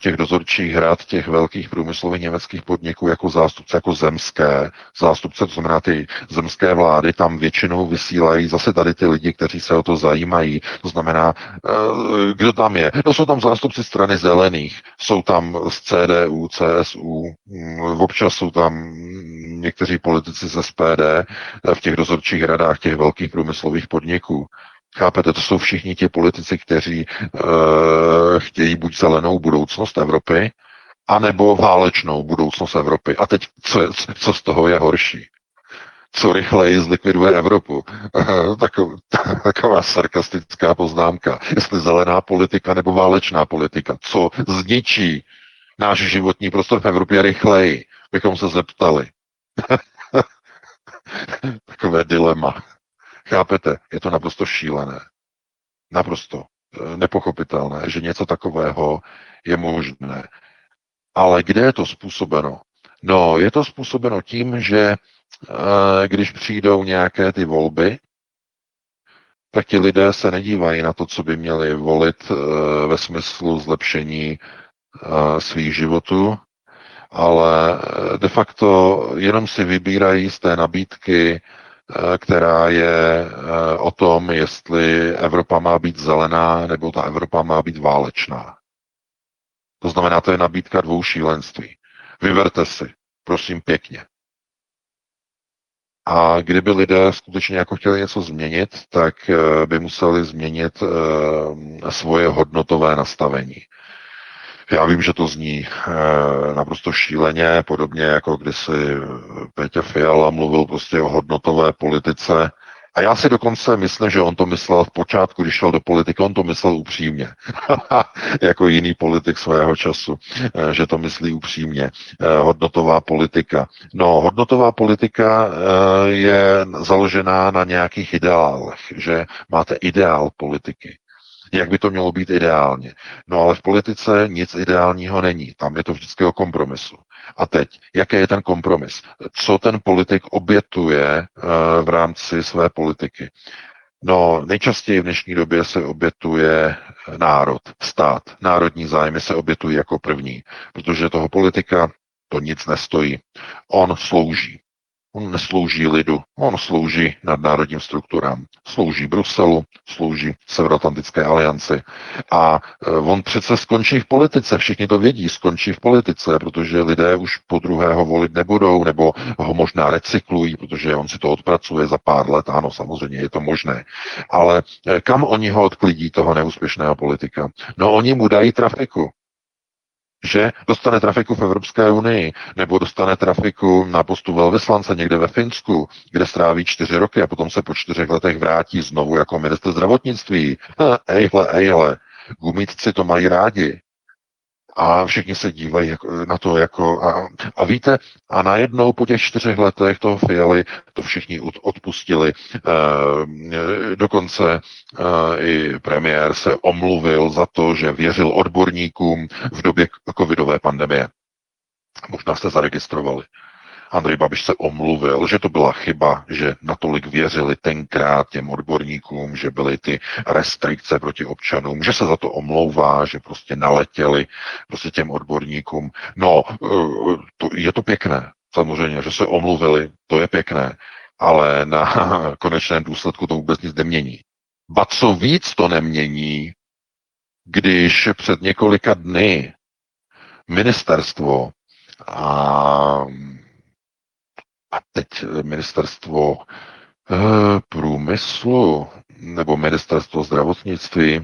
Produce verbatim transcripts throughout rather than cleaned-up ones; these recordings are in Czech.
těch dozorčích rad těch velkých průmyslových německých podniků jako zástupce, jako zemské zástupce, to znamená ty zemské vlády, tam většinou vysílají zase tady ty lidi, kteří se o to zajímají. To znamená, eh, kdo tam je? No jsou tam zástupci strany zelených, jsou tam z C D U, C S U, mm, občas jsou tam někteří politici z S P D v těch dozorčích radách těch velkých průmyslových podniků. Chápete, to jsou všichni ti politici, kteří uh, chtějí buď zelenou budoucnost Evropy, anebo válečnou budoucnost Evropy. A teď, co, je, co z toho je horší? Co rychleji zlikviduje Evropu? Uh, takov, taková sarkastická poznámka. Jestli zelená politika nebo válečná politika. Co zničí náš životní prostor v Evropě rychleji? Bychom se zeptali. Takové dilema. Chápete? Je to naprosto šílené. Naprosto nepochopitelné, že něco takového je možné. Ale kde je to způsobeno? No, je to způsobeno tím, že když přijdou nějaké ty volby, tak ti lidé se nedívají na to, co by měli volit ve smyslu zlepšení svých životů, ale de facto jenom si vybírají z té nabídky, která je o tom, jestli Evropa má být zelená, nebo ta Evropa má být válečná. To znamená, to je nabídka dvou šílenství. Vyberte si, prosím pěkně. A kdyby lidé skutečně jako chtěli něco změnit, tak by museli změnit svoje hodnotové nastavení. Já vím, že to zní e, naprosto šíleně, podobně jako kdysi Péťa Fiala mluvil prostě o hodnotové politice. A já si dokonce myslím, že on to myslel v počátku, když šel do politiky, on to myslel upřímně. Jako jiný politik svého času, e, že to myslí upřímně. E, hodnotová politika. No, hodnotová politika e, je založená na nějakých ideálech, že máte ideál politiky. Jak by to mělo být ideálně. No ale v politice nic ideálního není. Tam je to vždycky o kompromisu. A teď, jaký je ten kompromis? Co ten politik obětuje v rámci své politiky? No, nejčastěji v dnešní době se obětuje národ, stát. Národní zájmy se obětují jako první, protože toho politika to nic nestojí. On slouží. On neslouží lidu, on slouží nadnárodním strukturám. Slouží Bruselu, slouží Severoatlantické alianci. A on přece skončí v politice, všichni to vědí, skončí v politice, protože lidé už po druhého volit nebudou, nebo ho možná recyklují, protože on si to odpracuje za pár let, ano, samozřejmě je to možné. Ale kam oni ho odklidí, toho neúspěšného politika? No, oni mu dají trafiku. Že dostane trafiku v Evropské unii, nebo dostane trafiku na postu velvyslance někde ve Finsku, kde stráví čtyři roky a potom se po čtyřech letech vrátí znovu jako ministr zdravotnictví. Ejhle, ejhle, gumítci to mají rádi. A všichni se dívají na to jako... A, a víte, a najednou po těch čtyřech letech toho Fialy to všichni odpustili. E, dokonce e, i premiér se omluvil za to, že věřil odborníkům v době covidové pandemie. Možná jste zaregistrovali. Andrej Babiš se omluvil, že to byla chyba, že natolik věřili tenkrát těm odborníkům, že byly ty restrikce proti občanům, že se za to omlouvá, že prostě naletěli prostě těm odborníkům. No, to, je to pěkné, samozřejmě, že se omluvili, to je pěkné, ale na konečném důsledku to vůbec nic nemění. Ba co víc to nemění, když před několika dny ministerstvo a A teď ministerstvo e, průmyslu nebo ministerstvo zdravotnictví,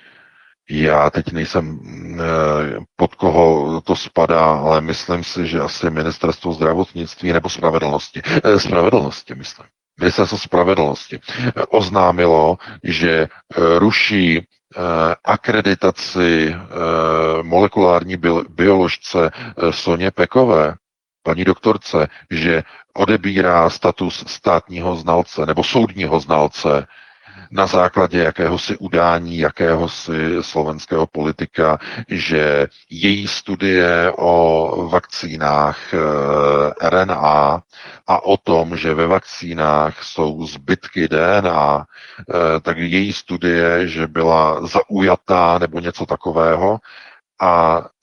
já teď nejsem e, pod koho to spadá, ale myslím si, že asi ministerstvo zdravotnictví nebo spravedlnosti, e, spravedlnosti myslím, ministerstvo spravedlnosti e, oznámilo, že e, ruší e, akreditaci e, molekulární bi- bioložce e, Soně Pekové, paní doktorce, že odebírá status státního znalce nebo soudního znalce na základě jakéhosi udání, jakéhosi slovenského politika, že její studie o vakcínách R N A a o tom, že ve vakcínách jsou zbytky D N A, tak její studie, že byla zaujatá nebo něco takového, a